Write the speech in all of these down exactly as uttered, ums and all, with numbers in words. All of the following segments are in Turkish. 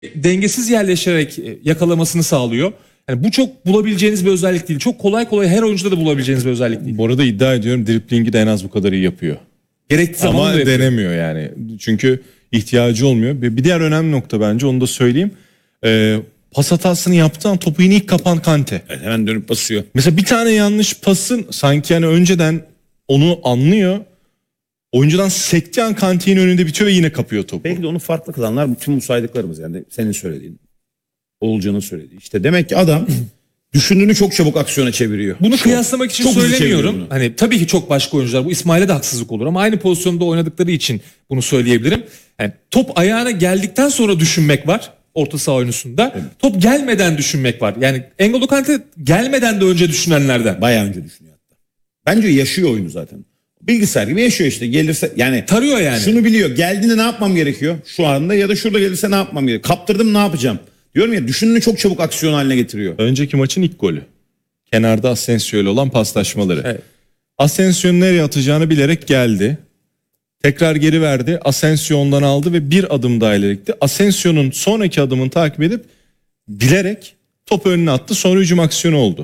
dengesiz yerleşerek yakalamasını sağlıyor. Yani bu çok bulabileceğiniz bir özellik değil. Çok kolay kolay her oyuncuda da bulabileceğiniz bir özellik değil. Bu arada iddia ediyorum driblingi de en az bu kadar iyi yapıyor. Gerektiği zaman ama da yapıyor. denemiyor yani. Çünkü ihtiyacı olmuyor. Bir diğer önemli nokta bence onu da söyleyeyim. Ee, pas hatasını yaptığı an topu yine ilk kapan Kante. Evet, hemen dönüp basıyor. Mesela bir tane yanlış pasın sanki yani önceden onu anlıyor. Oyuncudan sektiği an Kante'nin önünde bitiyor ve yine kapıyor topu. Belki de onu farklı kılanlar bütün bu saydıklarımız, yani senin söylediğin, Oğulcan'ın söylediği. İşte demek ki adam düşündüğünü çok çabuk aksiyona çeviriyor. Bunu çok, kıyaslamak için çok hızlı söylemiyorum. çeviriyor bunu. Hani tabii ki çok başka oyuncular. Bu İsmail'e de haksızlık olur ama aynı pozisyonda oynadıkları için bunu söyleyebilirim. Yani top ayağına geldikten sonra düşünmek var orta saha oyuncusunda. Evet. Top gelmeden düşünmek var. Yani N'Golo Kante gelmeden de önce düşünenlerden. Bayağı önce düşünüyor hatta. Bence yaşıyor oyunu zaten. Bilgisayar gibi yaşıyor işte. Gelirse yani tarıyor yani. Şunu biliyor. Geldiğinde ne yapmam gerekiyor? Şu anda ya da şurada gelirse ne yapmam gerekiyor? Kaptırdım, ne yapacağım? Diyorum ya, düşündüğünü çok çabuk aksiyon haline getiriyor. Önceki maçın ilk golü. Kenarda Asensio ile olan paslaşmaları. Evet. Asensio'nun nereye atacağını bilerek geldi. Tekrar geri verdi. Asensio ondan aldı ve bir adım daha ileri gitti. Asensio'nun sonraki adımını takip edip bilerek topu önüne attı. Sonra hücum aksiyonu oldu.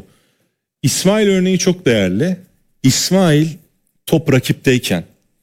İsmail örneği çok değerli. İsmail top rakipteyken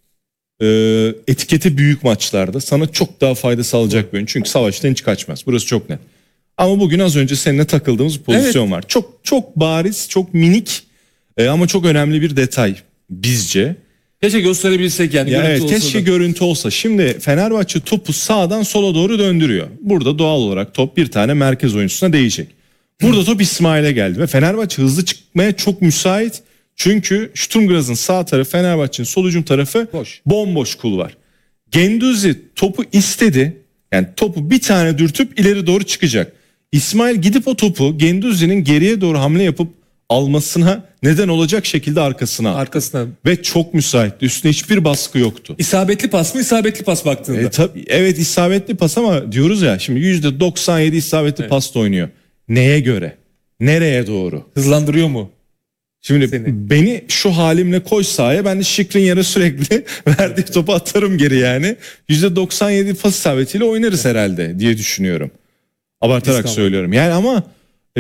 e, etiketi büyük maçlarda sana çok daha fayda sağlayacak bir oyun. Çünkü savaştan hiç kaçmaz. Burası çok net. Ama bugün az önce seninle takıldığımız bir pozisyon evet. var. Çok çok bariz, çok minik e, ama çok önemli bir detay bizce. Keşke gösterebilsek yani. Ya görüntü evet, keşke da. görüntü olsa. Şimdi Fenerbahçe topu sağdan sola doğru döndürüyor. Burada doğal olarak top bir tane merkez oyuncusuna değecek. Burada top İsmail'e geldi ve Fenerbahçe hızlı çıkmaya çok müsait. Çünkü Sturm Graz'ın sağ tarafı, Fenerbahçe'nin sol hücum tarafı boş. Bomboş kul var. Guendouzi topu istedi. Yani topu bir tane dürtüp ileri doğru çıkacak. İsmail gidip o topu Guendouzi'nin geriye doğru hamle yapıp almasına neden olacak şekilde arkasına. Arkasına. Ve çok müsaitti. Üstüne hiçbir baskı yoktu. İsabetli pas mı? İsabetli pas baktığında. E, tabii, evet isabetli pas ama diyoruz ya şimdi yüzde doksan yedi isabetli evet. pasta oynuyor. Neye göre? Nereye doğru? Hızlandırıyor mu? Şimdi Seni. Beni şu halimle koy sahaya, ben de Skriniar'a sürekli verdiği topu atarım geri yani. yüzde doksan yedi pas isabetiyle oynarız evet. herhalde diye düşünüyorum. Abartarak Biz söylüyorum. Yani ama e,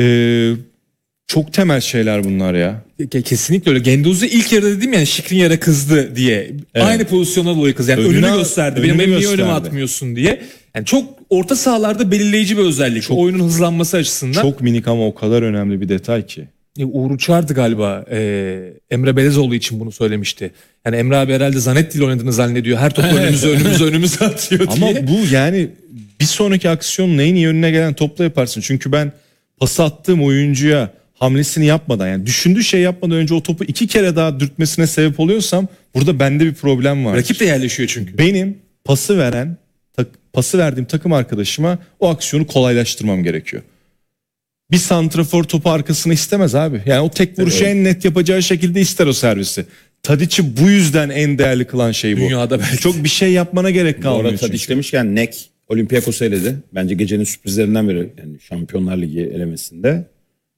çok temel şeyler bunlar ya. Kesinlikle öyle. Guendouzi ilk yarıda dedim yani Skriniar'a kızdı diye. Evet. Aynı pozisyona dolayı kızdı. Yani önünü, önünü gösterdi. Önünü Benim niye önüme atmıyorsun diye. Yani çok orta sahalarda belirleyici bir özellik. Çok, oyunun hızlanması açısından. Çok minik ama o kadar önemli bir detay ki. Uğur Uçar'dı galiba e, Emre Belezoğlu için bunu söylemişti. Yani Emre abi herhalde Zanetti ile oynadığını zannediyor. Her topu önümüze önümüze önümüze atıyor diye. Ama bu yani bir sonraki aksiyon neyin iyi önüne gelen topla yaparsın. Çünkü ben pası attığım oyuncuya hamlesini yapmadan, yani düşündüğü şey yapmadan önce o topu iki kere daha dürtmesine sebep oluyorsam burada bende bir problem var. Rakip de yerleşiyor çünkü. Benim pası veren, tak, pası verdiğim takım arkadaşıma o aksiyonu kolaylaştırmam gerekiyor. Bir santrafor topu arkasını istemez abi. Yani o tek vuruşu evet. en net yapacağı şekilde ister o servisi. Tadic'i bu yüzden en değerli kılan şey bu. Dünyada belki. Çok bir şey yapmana gerek kalmıyor. Orada Tadic demişken Nek Olympiakos'u eledi. Bence gecenin sürprizlerinden biri, yani Şampiyonlar Ligi elemesinde.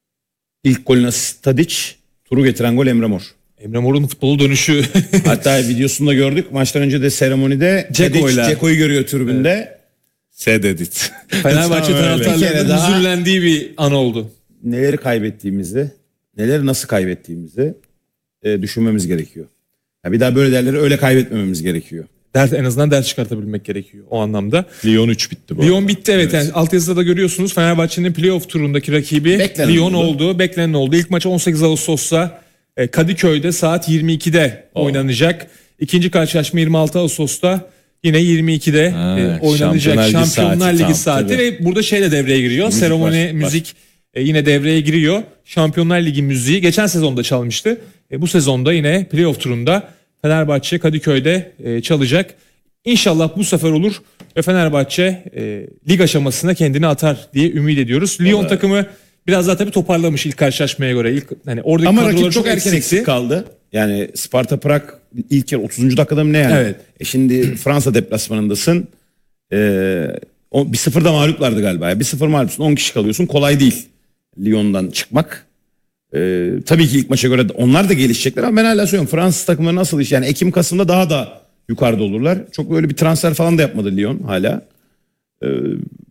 İlk golüne Tadic, turu getiren gol Emre Mor. Emre Mor'un futbolu dönüşü. Hatta videosunda gördük. Maçtan önce de seremonide Ceko'yu görüyor tribünde. Evet. Sededit. Fenerbahçe taraftarlarının hüzünlendiği bir an oldu. Neleri kaybettiğimizi, neleri nasıl kaybettiğimizi e, düşünmemiz gerekiyor. Yani bir daha böyle değerleri öyle kaybetmememiz gerekiyor. Ders, en azından ders çıkartabilmek gerekiyor o anlamda. Lyon üç bitti bu. Lyon arada. bitti evet. evet. Yani altyazıda da görüyorsunuz Fenerbahçe'nin playoff turundaki rakibi beklenen Lyon oldu. oldu. Beklenen oldu. İlk maç on sekiz Ağustos'ta e, Kadıköy'de saat yirmi ikide oh. oynanacak. İkinci karşılaşma yirmi altı Ağustos'ta. Yine yirmi ikide ha, e, oynanacak Şampiyonlar, Şampiyonlar Ligi saati, saati tam, ve burada şey de devreye giriyor. Müzik Seremoni var, müzik var. E, yine devreye giriyor. Şampiyonlar Ligi müziği geçen sezonda çalmıştı. E, bu sezonda yine playoff turunda Fenerbahçe Kadıköy'de e, çalacak. İnşallah bu sefer olur ve Fenerbahçe e, lig aşamasına kendini atar diye ümit ediyoruz. Lyon evet. takımı biraz daha tabii toparlamış ilk karşılaşmaya göre. İlk hani oradaki ama rakip çok, çok erken eksik kaldı. Yani Sparta Prag ilk yarı otuzuncu dakikada mı ne yani? Evet. E şimdi Fransa deplasmanındasın. Ee, bir sıfırda mağluplardı galiba. bir sıfır mağlupsun, on kişi kalıyorsun. Kolay değil Lyon'dan çıkmak. Ee, tabii ki ilk maça göre onlar da gelişecekler ama ben hala söylüyorum. Fransız takımları nasıl iş? Yani Ekim Kasım'da daha da yukarıda olurlar. Çok böyle bir transfer falan da yapmadı Lyon hala. Ee,